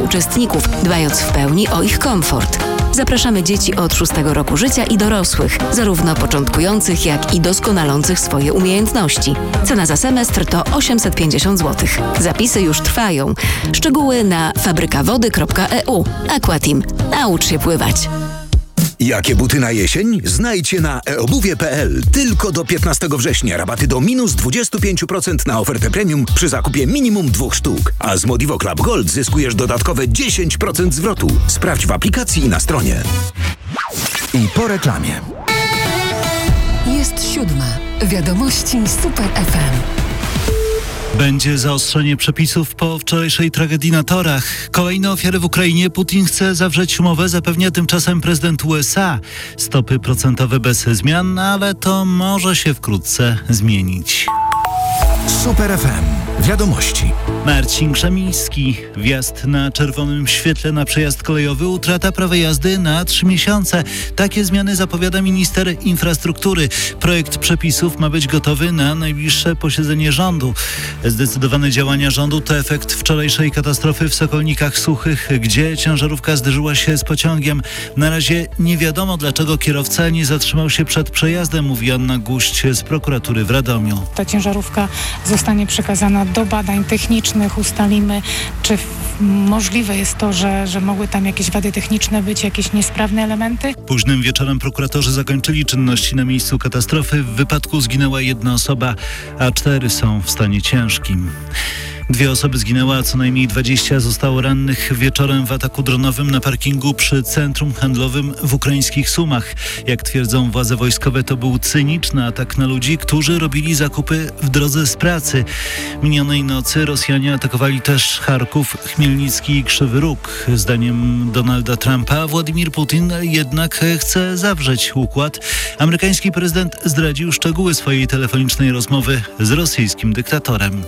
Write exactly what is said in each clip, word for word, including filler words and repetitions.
uczestników, dbając w pełni o ich komfort. Zapraszamy dzieci od szóstego roku życia i dorosłych, zarówno początkujących, jak i doskonalących swoje umiejętności. Cena za semestr to osiemset pięćdziesiąt złotych. Zapisy już trwają. Szczegóły na fabrykawody kropka e u. Aquateam. Naucz się pływać. Jakie buty na jesień? Znajdź je na e obuwie kropka pe el. Tylko do piętnastego września rabaty do minus dwadzieścia pięć procent na ofertę premium przy zakupie minimum dwóch sztuk. A z Modivo Club Gold zyskujesz dodatkowe dziesięć procent zwrotu. Sprawdź w aplikacji i na stronie. I po reklamie. Jest siódma. Wiadomości Super F M. Będzie zaostrzenie przepisów po wczorajszej tragedii na torach. Kolejne ofiary w Ukrainie. Putin chce zawrzeć umowę, zapewnia tymczasem prezydent U S A. Stopy procentowe bez zmian, ale to może się wkrótce zmienić. Super F M. Wiadomości. Marcin Krzemiński. Wjazd na czerwonym świetle na przejazd kolejowy, utrata prawa jazdy na trzy miesiące. Takie zmiany zapowiada minister infrastruktury. Projekt przepisów ma być gotowy na najbliższe posiedzenie rządu. Zdecydowane działania rządu to efekt wczorajszej katastrofy w Sokolnikach Suchych, gdzie ciężarówka zderzyła się z pociągiem. Na razie nie wiadomo, dlaczego kierowca nie zatrzymał się przed przejazdem, mówi Anna Guść z prokuratury w Radomiu. Ta ciężarówka zostanie przekazana do badań technicznych. Ustalimy, czy możliwe jest to, że, że mogły tam jakieś wady techniczne być, jakieś niesprawne elementy. Późnym wieczorem prokuratorzy zakończyli czynności na miejscu katastrofy. W wypadku zginęła jedna osoba, a cztery są w stanie ciężkim. Dwie osoby zginęły, a co najmniej dwadzieścia zostało rannych wieczorem w ataku dronowym na parkingu przy centrum handlowym w ukraińskich Sumach. Jak twierdzą władze wojskowe, to był cyniczny atak na ludzi, którzy robili zakupy w drodze z pracy. Minionej nocy Rosjanie atakowali też Charków, Chmielnicki i Krzywy Róg. Zdaniem Donalda Trumpa Władimir Putin jednak chce zawrzeć układ. Amerykański prezydent zdradził szczegóły swojej telefonicznej rozmowy z rosyjskim dyktatorem.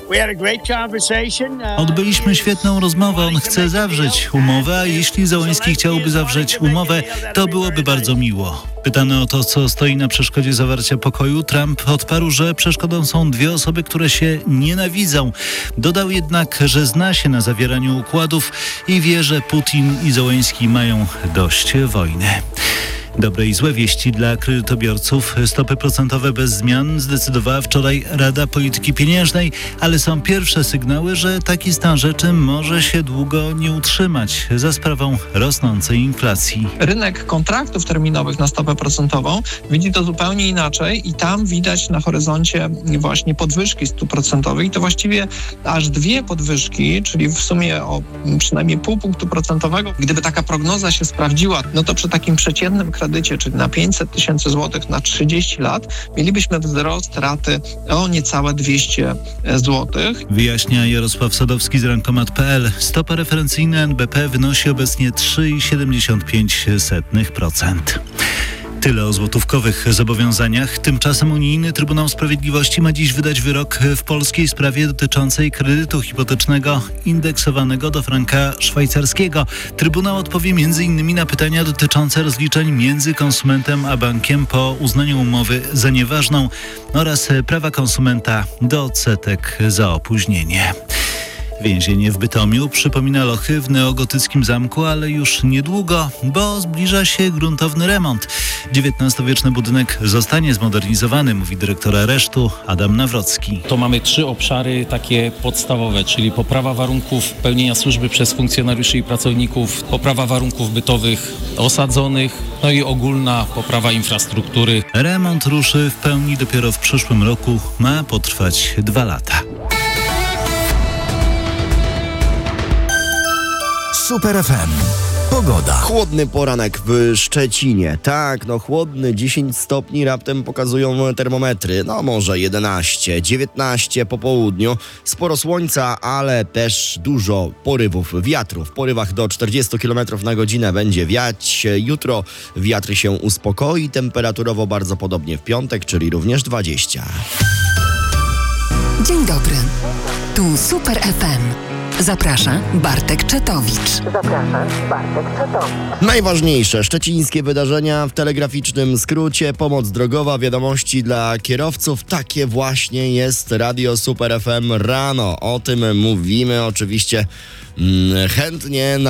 Odbyliśmy świetną rozmowę. On chce zawrzeć umowę, a jeśli Zełenski chciałby zawrzeć umowę, to byłoby bardzo miło. Pytany o to, co stoi na przeszkodzie zawarcia pokoju, Trump odparł, że przeszkodą są dwie osoby, które się nienawidzą. Dodał jednak, że zna się na zawieraniu układów i wie, że Putin i Zełenski mają dość wojny. Dobre i złe wieści dla kredytobiorców. Stopy procentowe bez zmian zdecydowała wczoraj Rada Polityki Pieniężnej, ale są pierwsze sygnały, że taki stan rzeczy może się długo nie utrzymać za sprawą rosnącej inflacji. Rynek kontraktów terminowych na stopę procentową widzi to zupełnie inaczej i tam widać na horyzoncie właśnie podwyżki stóp procentowych i to właściwie aż dwie podwyżki, czyli w sumie o przynajmniej pół punktu procentowego. Gdyby taka prognoza się sprawdziła, no to przy takim przeciętnym kredycie, czyli na pięćset tysięcy złotych na trzydzieści lat, mielibyśmy wzrost raty o niecałe dwieście złotych. Wyjaśnia Jarosław Sadowski z rankomat kropka pe el. Stopa referencyjna N B P wynosi obecnie trzy przecinek siedemdziesiąt pięć procent. Tyle o złotówkowych zobowiązaniach. Tymczasem Unijny Trybunał Sprawiedliwości ma dziś wydać wyrok w polskiej sprawie dotyczącej kredytu hipotecznego indeksowanego do franka szwajcarskiego. Trybunał odpowie m.in. na pytania dotyczące rozliczeń między konsumentem a bankiem po uznaniu umowy za nieważną oraz prawa konsumenta do odsetek za opóźnienie. Więzienie w Bytomiu przypomina lochy w neogotyckim zamku, ale już niedługo, bo zbliża się gruntowny remont. dziewiętnastowieczny budynek zostanie zmodernizowany, mówi dyrektor aresztu Adam Nawrocki. To mamy trzy obszary takie podstawowe, czyli poprawa warunków pełnienia służby przez funkcjonariuszy i pracowników, poprawa warunków bytowych osadzonych, no i ogólna poprawa infrastruktury. Remont ruszy w pełni dopiero w przyszłym roku, ma potrwać dwa lata. Super F M. Pogoda. Chłodny poranek w Szczecinie. Tak, no chłodny, dziesięć stopni raptem pokazują termometry. No może jedenaście, dziewiętnaście po południu. Sporo słońca, ale też dużo porywów wiatru. W porywach do czterdzieści kilometrów na godzinę będzie wiać. Jutro wiatr się uspokoi. Temperaturowo bardzo podobnie w piątek, czyli również dwadzieścia. Dzień dobry. Tu Super F M. Zaprasza Bartek Czetowicz. Zapraszam Bartek Czetowicz. Najważniejsze szczecińskie wydarzenia w telegraficznym skrócie. Pomoc drogowa, wiadomości dla kierowców. Takie właśnie jest Radio Super F M rano. O tym mówimy oczywiście mm, chętnie.